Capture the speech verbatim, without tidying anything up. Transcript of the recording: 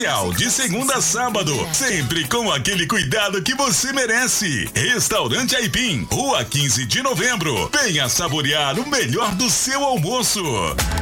De segunda a sábado, sempre com aquele cuidado que você merece. Restaurante Aipim, Rua quinze de Novembro. Venha saborear o melhor do seu almoço.